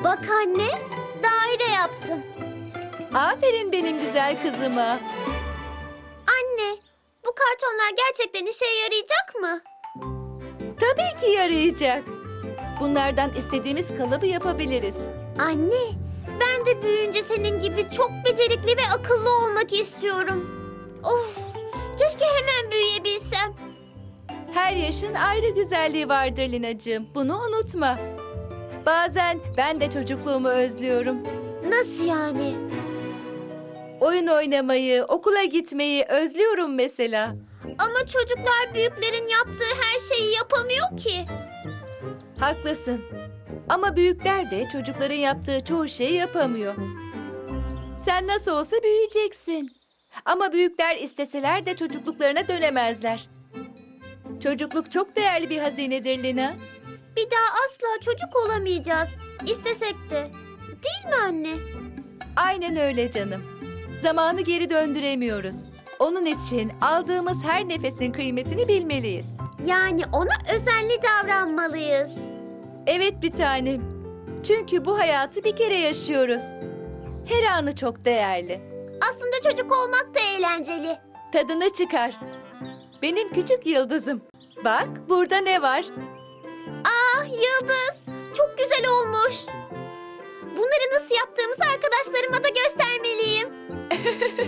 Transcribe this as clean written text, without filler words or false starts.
Bak anne, daire yaptım. Aferin benim güzel kızıma. Anne, bu kartonlar gerçekten işe yarayacak mı? Tabii ki yarayacak. Bunlardan istediğimiz kalıbı yapabiliriz. Anne, ben de büyüyünce senin gibi çok becerikli ve akıllı olmak istiyorum. Of, keşke hemen büyüyebilsem. Her yaşın ayrı güzelliği vardır Linacığım. Bunu unutma. Bazen ben de çocukluğumu özlüyorum. Nasıl yani? Oyun oynamayı, okula gitmeyi özlüyorum mesela. Ama çocuklar büyüklerin yaptığı her şeyi yapamıyor ki. Haklısın. Ama büyükler de çocukların yaptığı çoğu şeyi yapamıyor. Sen nasıl olsa büyüyeceksin. Ama büyükler isteseler de çocukluklarına dönemezler. Çocukluk çok değerli bir hazinedir Lina. Bir daha asla çocuk olamayacağız. İstesek de. Değil mi anne? Aynen öyle canım. Zamanı geri döndüremiyoruz. Onun için aldığımız her nefesin kıymetini bilmeliyiz. Yani ona özenli davranmalıyız. Evet bir tanem. Çünkü bu hayatı bir kere yaşıyoruz. Her anı çok değerli. Aslında çocuk olmak da eğlenceli. Tadını çıkar. Benim küçük yıldızım. Bak burada ne var? Ah Yıldız, çok güzel olmuş. Bunları nasıl yaptığımızı arkadaşlarıma da göstermeliyim.